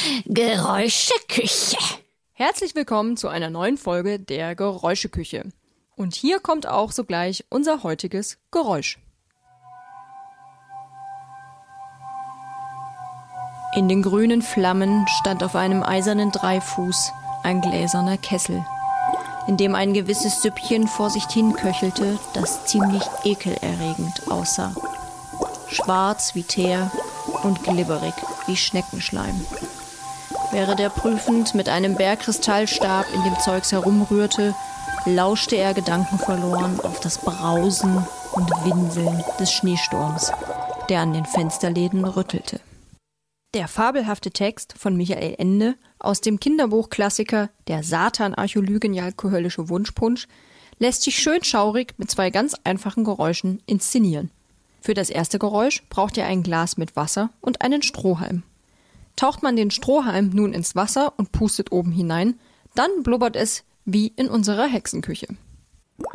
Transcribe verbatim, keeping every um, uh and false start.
Geräuscheküche. Herzlich willkommen zu einer neuen Folge der Geräuscheküche. Und hier kommt auch sogleich unser heutiges Geräusch. In den grünen Flammen stand auf einem eisernen Dreifuß ein gläserner Kessel, in dem ein gewisses Süppchen vor sich hin köchelte, das ziemlich ekelerregend aussah. Schwarz wie Teer und glibberig wie Schneckenschleim. Während er prüfend mit einem Bergkristallstab in dem Zeugs herumrührte, lauschte er gedankenverloren auf das Brausen und Winseln des Schneesturms, der an den Fensterläden rüttelte. Der fabelhafte Text von Michael Ende aus dem Kinderbuchklassiker Der Satan-archäolügen-alkoholische Wunschpunsch lässt sich schön schaurig mit zwei ganz einfachen Geräuschen inszenieren. Für das erste Geräusch braucht ihr ein Glas mit Wasser und einen Strohhalm. Taucht man den Strohhalm nun ins Wasser und pustet oben hinein, dann blubbert es wie in unserer Hexenküche.